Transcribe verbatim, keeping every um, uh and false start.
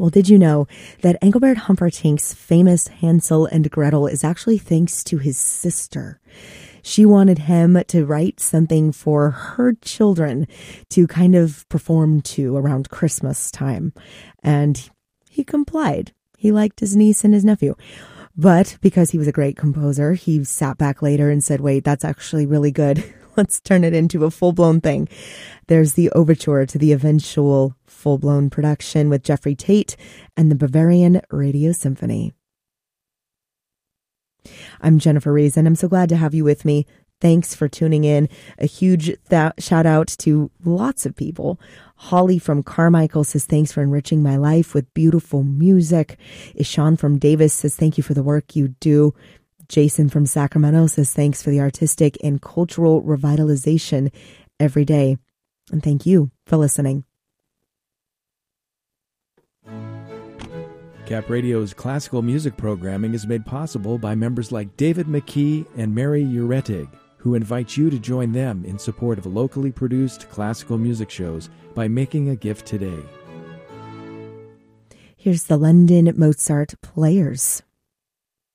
Well, did you know that Engelbert Humperdinck's famous Hansel and Gretel is actually thanks to his sister? She wanted him to write something for her children to kind of perform to around Christmas time. And he complied. He liked his niece and his nephew. But because he was a great composer, he sat back later and said, wait, that's actually really good. Let's turn it into a full-blown thing. There's the overture to the eventual full-blown production with Jeffrey Tate and the Bavarian Radio Symphony. I'm Jennifer Reason. I'm so glad to have you with me. Thanks for tuning in. A huge th- shout out to lots of people. Holly from Carmichael says, thanks for enriching my life with beautiful music. Ishan from Davis says, thank you for the work you do. Jason from Sacramento says, thanks for the artistic and cultural revitalization every day. And thank you for listening. Cap Radio's classical music programming is made possible by members like David McKee and Mary Uretig, who invite you to join them in support of locally produced classical music shows by making a gift today. Here's the London Mozart Players.